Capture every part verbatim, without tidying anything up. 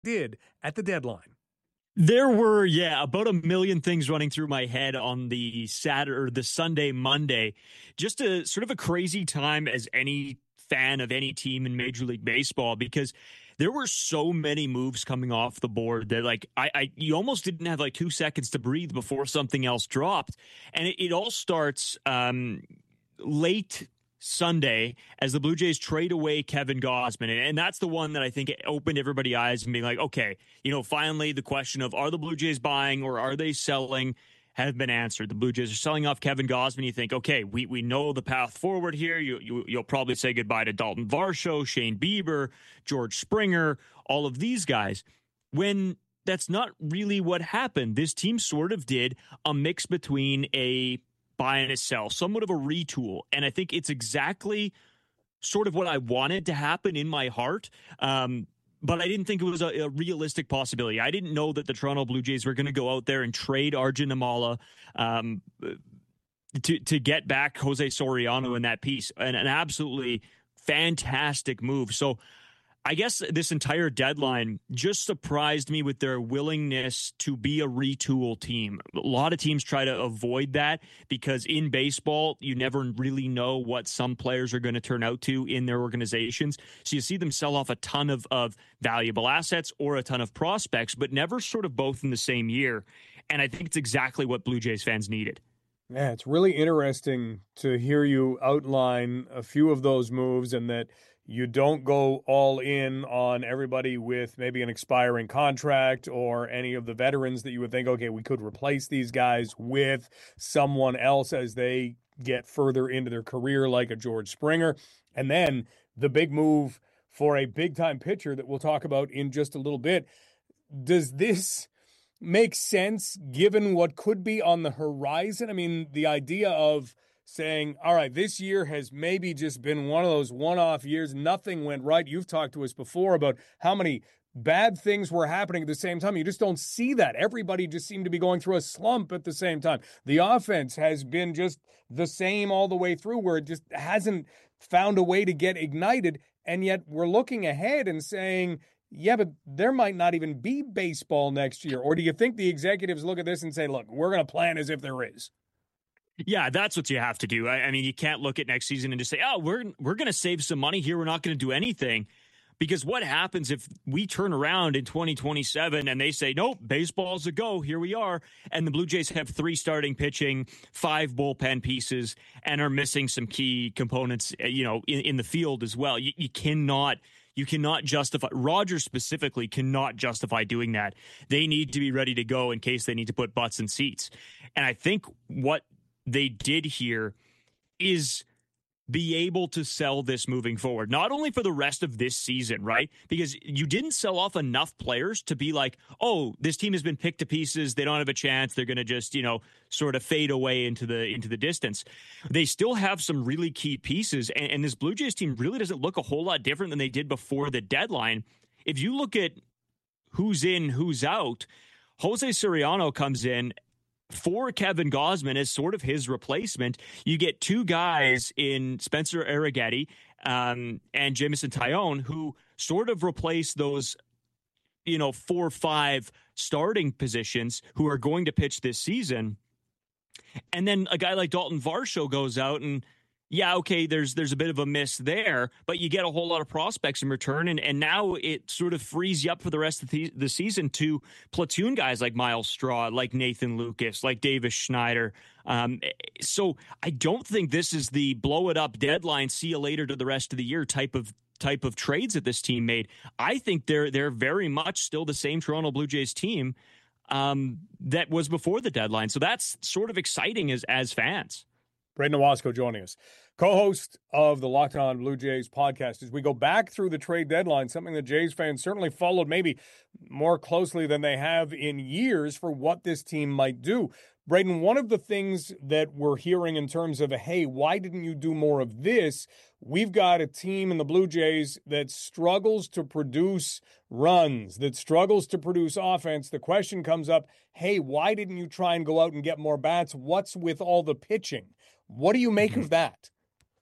did at the deadline. There were, yeah, about a million things running through my head on the Saturday or the Sunday, Monday. Just a sort of a crazy time as any fan of any team in Major League Baseball, because there were so many moves coming off the board that like I, I you almost didn't have like two seconds to breathe before something else dropped. And it, it all starts um, late Sunday as the Blue Jays trade away Kevin Gausman. And that's the one that I think opened everybody's eyes and being like, okay, you know, finally the question of are the Blue Jays buying or are they selling have been answered. The Blue Jays are selling off Kevin Gausman. You think, okay, we we know the path forward here. You, you, you'll probably say goodbye to Dalton Varsho, Shane Bieber, George Springer, all of these guys. When that's not really what happened. This team sort of did a mix between a buy and a sell, somewhat of a retool. And I think it's exactly sort of what I wanted to happen in my heart. Um, but I didn't think it was a, a realistic possibility. I didn't know that the Toronto Blue Jays were going to go out there and trade Arjun Nimmala um, to, to get back Jose Soriano in that piece. And an absolutely fantastic move. So I guess this entire deadline just surprised me with their willingness to be a retool team. A lot of teams try to avoid that because in baseball, you never really know what some players are going to turn out to in their organizations. So you see them sell off a ton of, of valuable assets or a ton of prospects, but never sort of both in the same year. And I think it's exactly what Blue Jays fans needed. Yeah, it's really interesting to hear you outline a few of those moves and that you don't go all in on everybody with maybe an expiring contract or any of the veterans that you would think, okay, we could replace these guys with someone else as they get further into their career, like a George Springer. And then the big move for a big-time pitcher that we'll talk about in just a little bit. Does this make sense given what could be on the horizon? I mean, the idea of saying, all right, this year has maybe just been one of those one-off years. Nothing went right. You've talked to us before about how many bad things were happening at the same time. You just don't see that. Everybody just seemed to be going through a slump at the same time. The offense has been just the same all the way through, where it just hasn't found a way to get ignited. And yet we're looking ahead and saying, yeah, but there might not even be baseball next year. Or do you think the executives look at this and say, look, we're going to plan as if there is? Yeah, that's what you have to do. I, I mean, you can't look at next season and just say, oh, we're we're going to save some money here. We're not going to do anything. Because what happens if we turn around in twenty twenty-seven and they say, nope, baseball's a go, here we are, and the Blue Jays have three starting pitching, five bullpen pieces, and are missing some key components, you know, in, in the field as well. You, you cannot... You cannot justify, Rogers specifically cannot justify doing that. They need to be ready to go in case they need to put butts in seats. And I think what they did here is be able to sell this moving forward, not only for the rest of this season, right? Because you didn't sell off enough players to be like, oh, this team has been picked to pieces. They don't have a chance. They're going to just, you know, sort of fade away into the into the distance. They still have some really key pieces. And, and this Blue Jays team really doesn't look a whole lot different than they did before the deadline. If you look at who's in, who's out, Jose Soriano comes in for Kevin Gausman as sort of his replacement. You get two guys in Spencer Arrighetti um, and Jameson Taillon who sort of replace those, you know, four or five starting positions who are going to pitch this season. And then a guy like Dalton Varsho goes out and, yeah, okay, there's there's a bit of a miss there, but you get a whole lot of prospects in return, and, and now it sort of frees you up for the rest of the, the season to platoon guys like Miles Straw, like Nathan Lucas, like Davis Schneider. Um, so I don't think this is the blow it up deadline, see you later to the rest of the year type of type of trades that this team made. I think they're they're very much still the same Toronto Blue Jays team um, that was before the deadline. So that's sort of exciting as as fans. Braden Owasco joining us, co-host of the Locked On Blue Jays podcast. As we go back through the trade deadline, something that Jays fans certainly followed maybe more closely than they have in years for what this team might do. Braden, one of the things that we're hearing in terms of, hey, why didn't you do more of this? We've got a team in the Blue Jays that struggles to produce runs, that struggles to produce offense. The question comes up, hey, why didn't you try and go out and get more bats? What's with all the pitching? What do you make of that?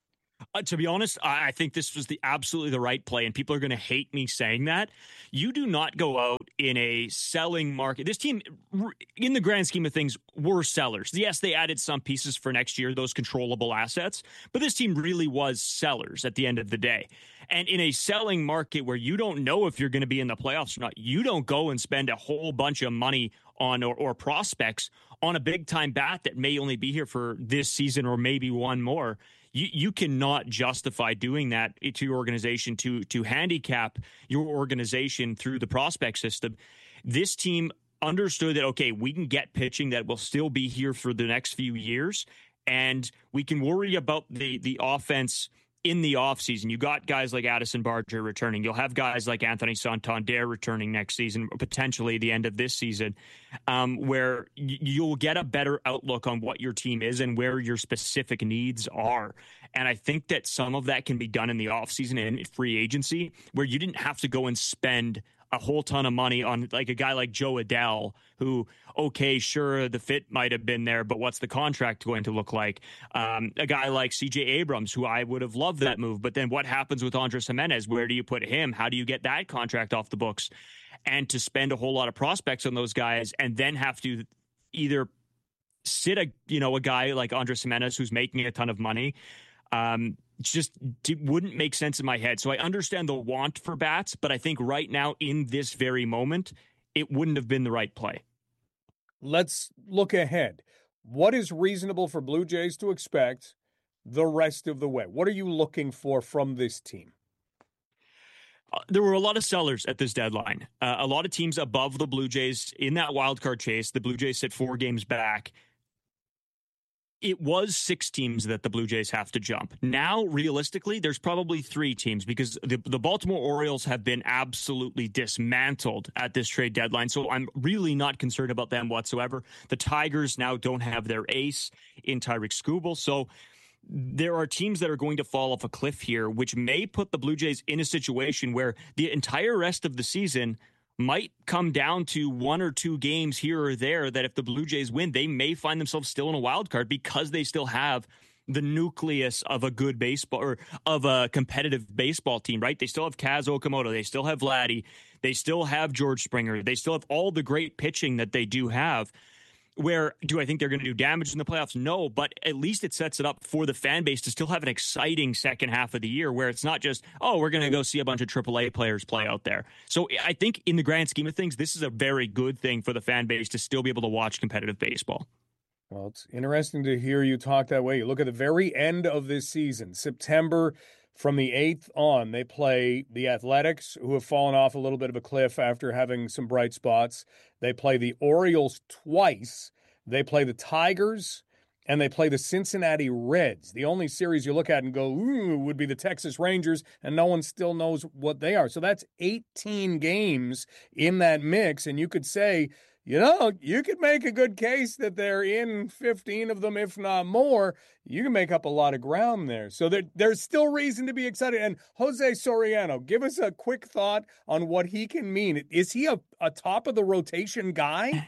Uh, to be honest, I, I think this was the absolutely the right play, and people are going to hate me saying that. You do not go out in a selling market. This team, in the grand scheme of things, were sellers. Yes, they added some pieces for next year, those controllable assets, but this team really was sellers at the end of the day. And in a selling market where you don't know if you're going to be in the playoffs or not, you don't go and spend a whole bunch of money on or, or prospects on a big-time bat that may only be here for this season or maybe one more. You you cannot justify doing that to your organization, to to handicap your organization through the prospect system. This team understood that, okay, we can get pitching that will still be here for the next few years, and we can worry about the the offense in the offseason. You got guys like Addison Barger returning. You'll have guys like Anthony Santander returning next season, potentially the end of this season, um, where y- you'll get a better outlook on what your team is and where your specific needs are. And I think that some of that can be done in the offseason and free agency, where you didn't have to go and spend a whole ton of money on like a guy like Joe Adell, who, okay, sure, the fit might have been there, but what's the contract going to look like? Um, a guy like C J Abrams, who I would have loved that move, but then what happens with Andres Gimenez? Where do you put him? How do you get that contract off the books? And to spend a whole lot of prospects on those guys and then have to either sit a, you know, a guy like Andres Gimenez who's making a ton of money, um, just wouldn't make sense in my head. So I understand the want for bats, but I think right now in this very moment, it wouldn't have been the right play. Let's look ahead. What is reasonable for Blue Jays to expect the rest of the way? What are you looking for from this team? Uh, there were a lot of sellers at this deadline. Uh, a lot of teams above the Blue Jays in that wild card chase. The Blue Jays sit four games back. It was six teams that the Blue Jays have to jump. Now, realistically, there's probably three teams because the, the Baltimore Orioles have been absolutely dismantled at this trade deadline. So I'm really not concerned about them whatsoever. The Tigers now don't have their ace in Tyreek Skubal. So there are teams that are going to fall off a cliff here, which may put the Blue Jays in a situation where the entire rest of the season might come down to one or two games here or there that if the Blue Jays win, they may find themselves still in a wild card because they still have the nucleus of a good baseball or of a competitive baseball team, right? They still have Kaz Okamoto. They still have Vladdy. They still have George Springer. They still have all the great pitching that they do have. Where do I think they're going to do damage in the playoffs? No, but at least it sets it up for the fan base to still have an exciting second half of the year where it's not just, oh, we're going to go see a bunch of triple A players play out there. So I think in the grand scheme of things, this is a very good thing for the fan base to still be able to watch competitive baseball. Well, it's interesting to hear you talk that way. You look at the very end of this season, September. From the eighth on, they play the Athletics, who have fallen off a little bit of a cliff after having some bright spots. They play the Orioles twice. They play the Tigers, and they play the Cincinnati Reds. The only series you look at and go, ooh, would be the Texas Rangers, and no one still knows what they are. So that's eighteen games in that mix, and you could say, you know, you could make a good case that they're in fifteen of them, if not more. You can make up a lot of ground there. So there, there's still reason to be excited. And Jose Soriano, give us a quick thought on what he can mean. Is he a, a top of the rotation guy?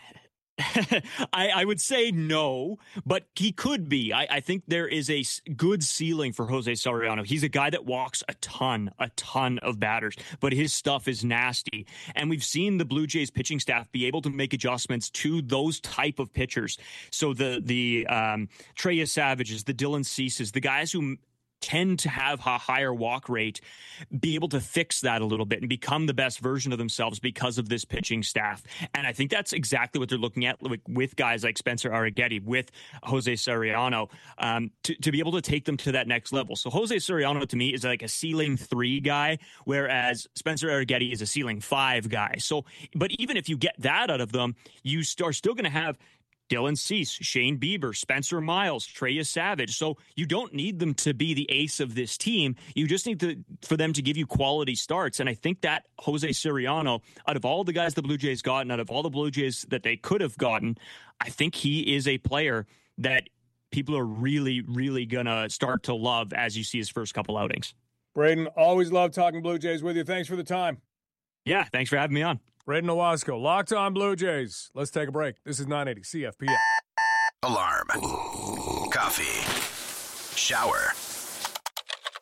I, I would say no, but he could be. I, I think there is a good ceiling for Jose Soriano. He's a guy that walks a ton, a ton of batters, but his stuff is nasty. And we've seen the Blue Jays pitching staff be able to make adjustments to those type of pitchers. So the the um, Trey Savages, the Dylan Ceases, the guys who tend to have a higher walk rate, be able to fix that a little bit and become the best version of themselves because of this pitching staff. And I think that's exactly what they're looking at with, with guys like Spencer Arrighetti, with Jose Soriano, um, to, to be able to take them to that next level. So Jose Soriano to me is like a ceiling three guy, whereas Spencer Arrighetti is a ceiling five guy. So, but even if you get that out of them, you are still going to have Dylan Cease, Shane Bieber, Spencer Miles, Trey Savage. So you don't need them to be the ace of this team. You just need to for them to give you quality starts. And I think that Jose Soriano, out of all the guys the Blue Jays got and out of all the Blue Jays that they could have gotten, I think he is a player that people are really, really going to start to love as you see his first couple outings. Braden, always love talking Blue Jays with you. Thanks for the time. Yeah, thanks for having me on. Braden Owasco, Locked On Blue Jays. Let's take a break. This is nine eighty C F P S. Alarm. Coffee. Shower.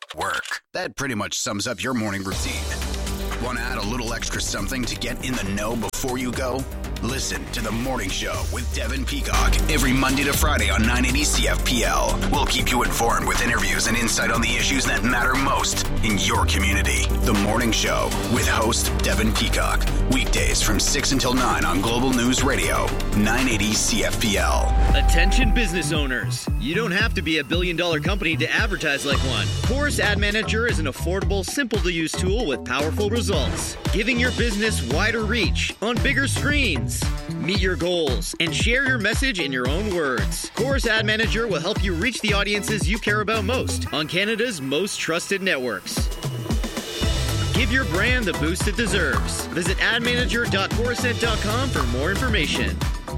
Work. That pretty much sums up your morning routine. Want to add a little extra something to get in the know before you go? Listen to The Morning Show with Devin Peacock every Monday to Friday on nine eighty C F P L. We'll keep you informed with interviews and insight on the issues that matter most in your community. The Morning Show with host Devin Peacock. Weekdays from six until nine on Global News Radio, nine eighty C F P L. Attention business owners. You don't have to be a billion dollar company to advertise like one. Chorus Ad Manager is an affordable, simple to use tool with powerful results, giving your business wider reach on bigger screens. Meet your goals and share your message in your own words. Chorus Ad Manager will help you reach the audiences you care about most on Canada's most trusted networks. Give your brand the boost it deserves. Visit ad manager dot chorused dot com for more information.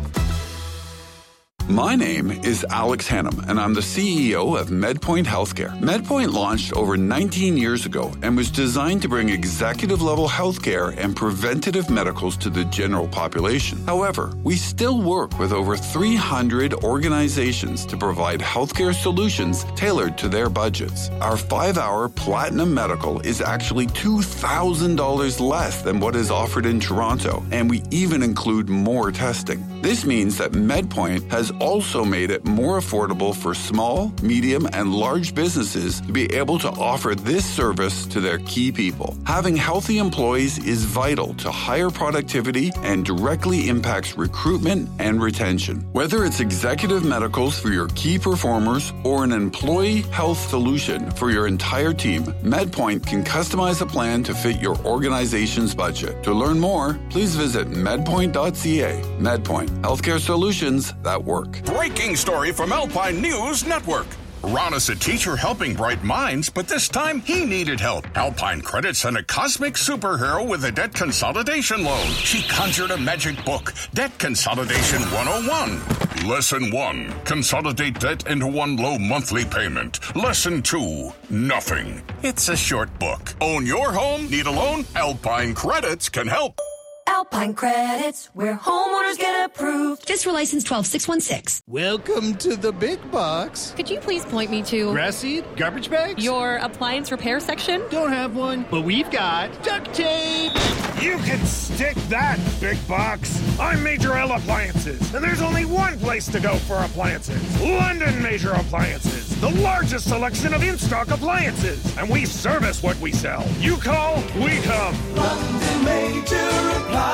My name is Alex Hannum, and I'm the C E O of MedPoint Healthcare. MedPoint launched over nineteen years ago and was designed to bring executive-level healthcare and preventative medicals to the general population. However, we still work with over three hundred organizations to provide healthcare solutions tailored to their budgets. Our five-hour Platinum Medical is actually two thousand dollars less than what is offered in Toronto, and we even include more testing. This means that MedPoint has also made it more affordable for small, medium, and large businesses to be able to offer this service to their key people. Having healthy employees is vital to higher productivity and directly impacts recruitment and retention. Whether it's executive medicals for your key performers or an employee health solution for your entire team, MedPoint can customize a plan to fit your organization's budget. To learn more, please visit medpoint dot c a. MedPoint, healthcare solutions that work. Breaking story from Alpine News Network. Ron is a teacher helping bright minds, but this time he needed help. Alpine Credit sent a cosmic superhero with a debt consolidation loan. She conjured a magic book, Debt Consolidation one oh one. Lesson one, consolidate debt into one low monthly payment. Lesson two, nothing. It's a short book. Own your home? Need a loan? Alpine Credits can help. Alpine Credits, where homeowners get approved. Just for license twelve six one six. Welcome to the big box. Could you please point me to grass seed, garbage bags, your appliance repair section? Don't have one, but we've got duct tape. You can stick that, big box. I'm Major L Appliances, and there's only one place to go for appliances. London Major Appliances, the largest selection of in-stock appliances, and we service what we sell. You call, we come. London Major Appliances.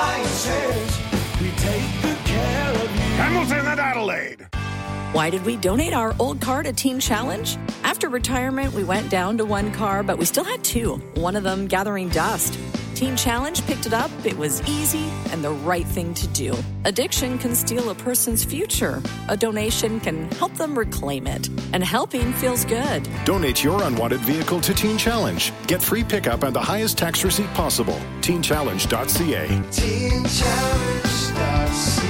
We take good care of you. Hamilton and Adelaide. Why did we donate our old car to Teen Challenge? After retirement, we went down to one car, but we still had two, one of them gathering dust. Teen Challenge picked it up. It was easy and the right thing to do. Addiction can steal a person's future. A donation can help them reclaim it. And helping feels good. Donate your unwanted vehicle to Teen Challenge. Get free pickup and the highest tax receipt possible. teen challenge dot c a. teen challenge dot c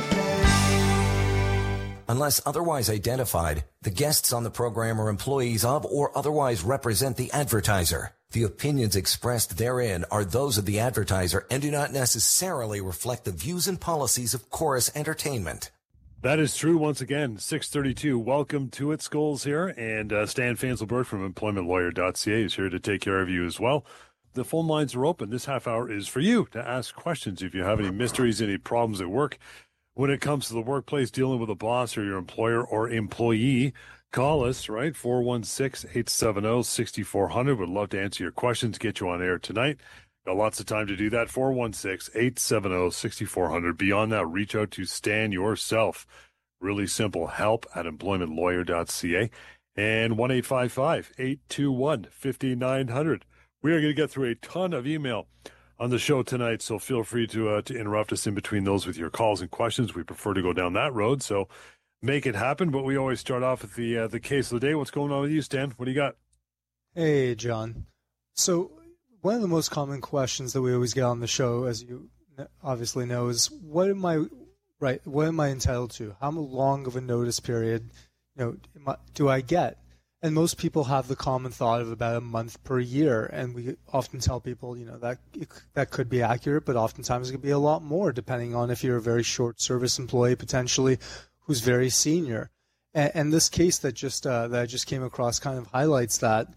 a. Unless otherwise identified, the guests on the program are employees of or otherwise represent the advertiser. The opinions expressed therein are those of the advertiser and do not necessarily reflect the views and policies of Chorus Entertainment. That is true once again. six thirty-two. Welcome to it, Scholes here. And uh, Stan Fanselberg from employment lawyer dot c a is here to take care of you as well. The phone lines are open. This half hour is for you to ask questions if you have any mysteries, any problems at work. When it comes to the workplace, dealing with a boss or your employer or employee, call us, right? four one six, eight seven zero, six four zero zero. Would love to answer your questions, get you on air tonight. Got lots of time to do that. four one six, eight seven zero, six four zero zero. Beyond that, reach out to Stan yourself. Really simple. Help at employment lawyer dot c a and one eight five five, eight two one, five nine zero zero. We are going to get through a ton of email on the show tonight, so feel free to uh, to interrupt us in between those with your calls and questions. We prefer to go down that road, so make it happen. But we always start off with the uh, the case of the day. What's going on with you, Stan? What do you got? Hey, John. So one of the most common questions that we always get on the show, as you obviously know, is what am I right? What am I entitled to? How long of a notice period, you know, do I get? And most people have the common thought of about a month per year, and we often tell people, you know, that that could be accurate, but oftentimes it could be a lot more, depending on if you're a very short service employee potentially who's very senior. And, and this case that just uh, that I just came across kind of highlights that.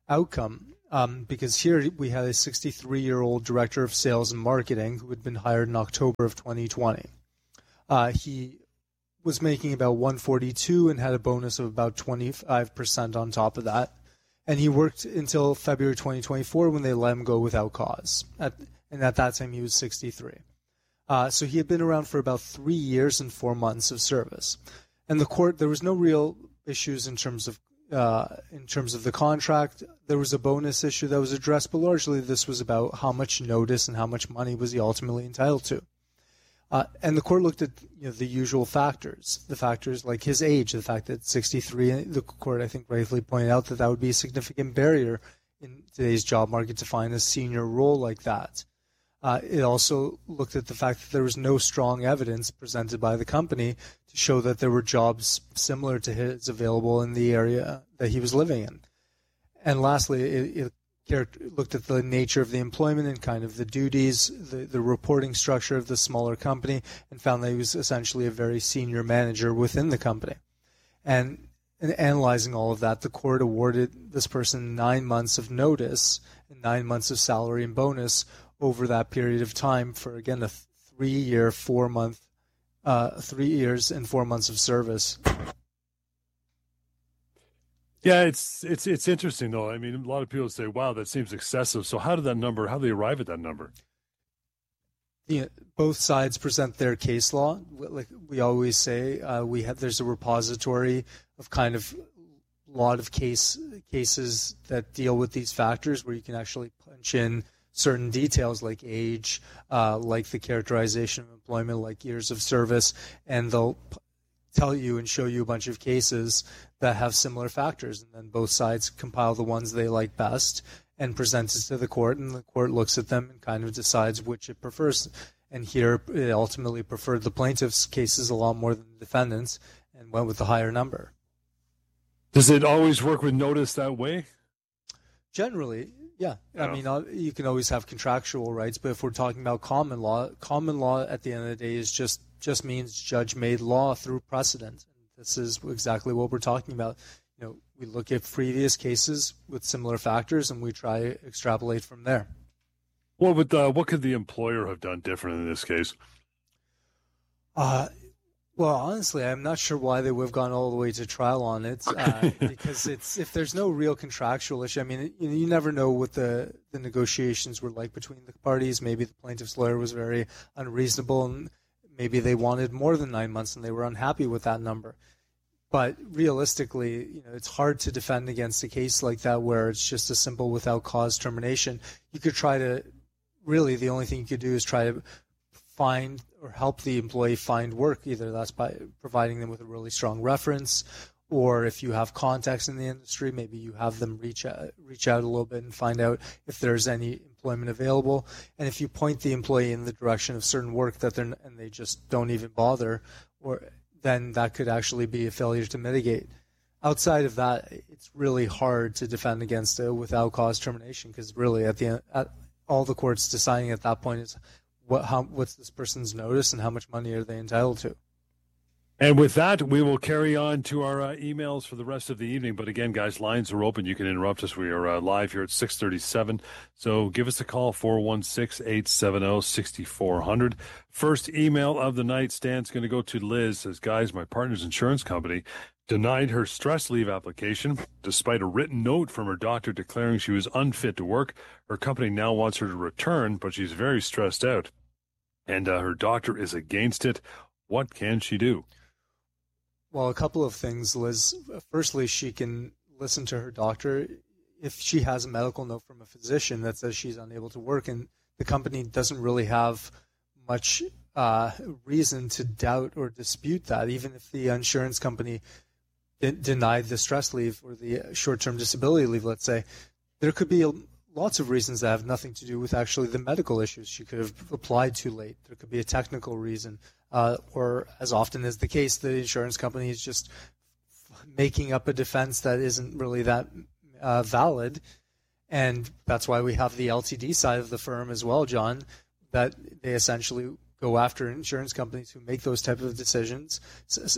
outcome. Um, because here we had a sixty-three-year-old director of sales and marketing who had been hired in October of twenty twenty. Uh, he was making about one forty-two and had a bonus of about twenty-five percent on top of that. And he worked until February twenty twenty-four when they let him go without cause. At, and at that time, he was sixty-three. Uh, so he had been around for about three years and four months of service. And the court, there was no real issues in terms of uh, in terms of the contract. There was a bonus issue that was addressed, but largely this was about how much notice and how much money was he ultimately entitled to. Uh, and the court looked at you know, the usual factors, the factors like his age, the fact that sixty-three, the court, I think, rightfully pointed out that that would be a significant barrier in today's job market to find a senior role like that. Uh, it also looked at the fact that there was no strong evidence presented by the company to show that there were jobs similar to his available in the area that he was living in. And lastly, it, it looked at the nature of the employment and kind of the duties, the, the reporting structure of the smaller company, and found that he was essentially a very senior manager within the company. And in analyzing all of that, the court awarded this person nine months of notice and nine months of salary and bonus over that period of time for, again, a three-year, four-month, uh, three years and four months of service. Yeah, it's it's it's interesting though. I mean, a lot of people say, "Wow, that seems excessive." So, how did that number? How do they arrive at that number? Yeah, both sides present their case law. Like we always say, uh, we have there's a repository of kind of a lot of case cases that deal with these factors, where you can actually punch in certain details like age, uh, like the characterization of employment, like years of service, and they'll tell you and show you a bunch of cases that have similar factors, and then both sides compile the ones they like best and present it to the court, and the court looks at them and kind of decides which it prefers. And here it ultimately preferred the plaintiff's cases a lot more than the defendant's and went with the higher number. Does it always work with notice that way? Generally, yeah. Oh. I mean, you can always have contractual rights, but if we're talking about common law, common law at the end of the day is just just means judge-made law through precedent. And this is exactly what we're talking about. You know, we look at previous cases with similar factors, and we try to extrapolate from there. What would uh, what could the employer have done different in this case? Uh, well, honestly, I'm not sure why they would have gone all the way to trial on it, uh, because it's if there's no real contractual issue. I mean, you, you never know what the, the negotiations were like between the parties. Maybe the plaintiff's lawyer was very unreasonable, and maybe they wanted more than nine months, and they were unhappy with that number. But realistically, you know, it's hard to defend against a case like that where it's just a simple without cause termination. You could try to, really, the only thing you could do is try to find or help the employee find work. Either that's by providing them with a really strong reference, or if you have contacts in the industry, maybe you have them reach out, reach out a little bit and find out if there's any employment available. And if you point the employee in the direction of certain work that they're and they just don't even bother, or then that could actually be a failure to mitigate. Outside of that, it's really hard to defend against a without cause termination, because really at the end, at, all the court's deciding at that point is what how what's this person's notice and how much money are they entitled to. And with that, we will carry on to our uh, emails for the rest of the evening. But again, guys, lines are open. You can interrupt us. We are uh, live here at six thirty-seven. So give us a call, four one six, eight seven zero, six four zero zero. First email of the night. Stan's going to go to Liz. Says, guys, my partner's insurance company denied her stress leave application despite a written note from her doctor declaring she was unfit to work. Her company now wants her to return, but she's very stressed out. And uh, her doctor is against it. What can she do? Well, a couple of things, Liz. Firstly, she can listen to her doctor. If she has a medical note from a physician that says she's unable to work, and the company doesn't really have much uh, reason to doubt or dispute that, even if the insurance company de- denied the stress leave or the short-term disability leave, let's say, there could be a, lots of reasons that have nothing to do with actually the medical issues. She could have applied too late. There could be a technical reason. Uh, or as often is the case, the insurance company is just making up a defense that isn't really that uh, valid. And that's why we have the L T D side of the firm as well, John, that they essentially go after insurance companies who make those type of decisions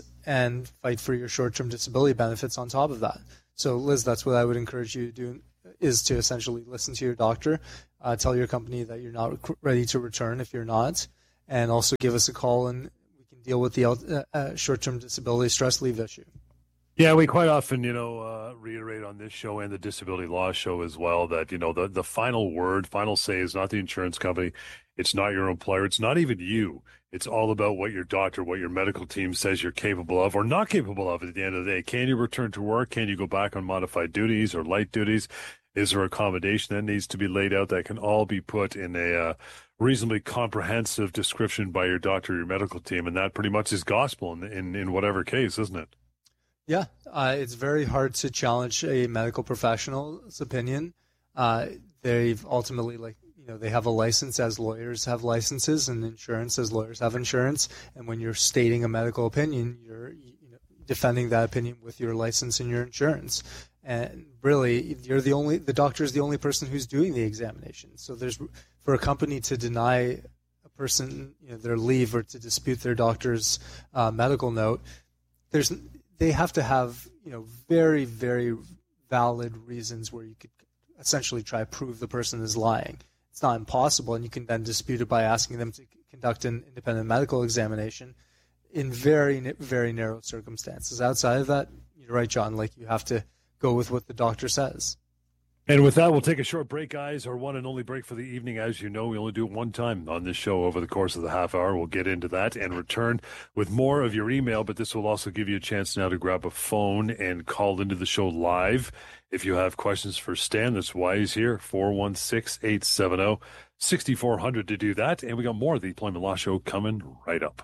and fight for your short-term disability benefits on top of that. So, Liz, that's what I would encourage you to do. is to essentially listen to your doctor, uh, tell your company that you're not ready to return if you're not, and also give us a call and we can deal with the uh, uh, short-term disability stress leave issue. Yeah, we quite often, you know, uh, reiterate on this show and the disability law show as well that, you know, the, the final word, final say is not the insurance company. It's not your employer. It's not even you. It's all about what your doctor, what your medical team says you're capable of or not capable of at the end of the day. Can you return to work? Can you go back on modified duties or light duties? Is there accommodation that needs to be laid out? That can all be put in a uh, reasonably comprehensive description by your doctor or your medical team. And that pretty much is gospel in, in, in whatever case, isn't it? Yeah, uh, it's very hard to challenge a medical professional's opinion. Uh, they've ultimately, like, you know, they have a license as lawyers have licenses, and insurance as lawyers have insurance. And when you're stating a medical opinion, you're you know, defending that opinion with your license and your insurance. And really, you're the only the doctor is the only person who's doing the examination. So there's for a company to deny a person, you know, their leave or to dispute their doctor's uh, medical note, there's they have to have, you know, very, very valid reasons where you could essentially try to prove the person is lying. It's not impossible, and you can then dispute it by asking them to conduct an independent medical examination in very, very narrow circumstances. Outside of that, you're right, John, like you have to go with what the doctor says. And with that, we'll take a short break, guys, our one and only break for the evening. As you know, we only do it one time on this show over the course of the half hour. We'll get into that and return with more of your email, but this will also give you a chance now to grab a phone and call into the show live. If you have questions for Stan, that's why he's here, four one six, eight seven zero, six four zero zero to do that. And we got more of the Employment Law Show coming right up.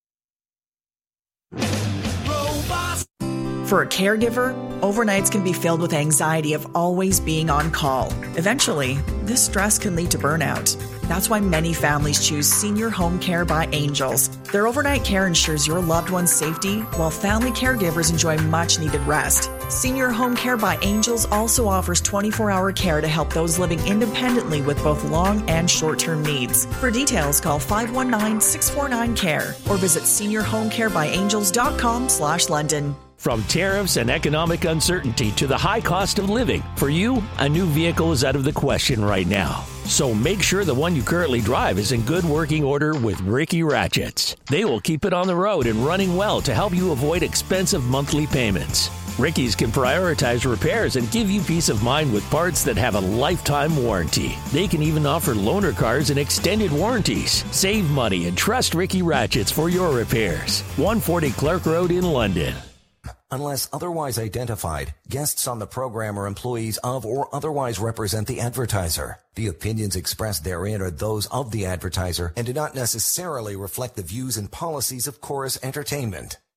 For a caregiver, overnights can be filled with anxiety of always being on call. Eventually, this stress can lead to burnout. That's why many families choose Senior Home Care by Angels. Their overnight care ensures your loved one's safety, while family caregivers enjoy much-needed rest. Senior Home Care by Angels also offers twenty-four hour care to help those living independently with both long and short-term needs. For details, call five one nine, six four nine, C A R E or visit senior home care by angels dot com slash London. From tariffs and economic uncertainty to the high cost of living, for you, a new vehicle is out of the question right now. So make sure the one you currently drive is in good working order with Ricky Ratchets. They will keep it on the road and running well to help you avoid expensive monthly payments. Ricky's can prioritize repairs and give you peace of mind with parts that have a lifetime warranty. They can even offer loaner cars and extended warranties. Save money and trust Ricky Ratchets for your repairs. one forty Clark Road in London. Unless otherwise identified, guests on the program are employees of or otherwise represent the advertiser. The opinions expressed therein are those of the advertiser and do not necessarily reflect the views and policies of Chorus Entertainment.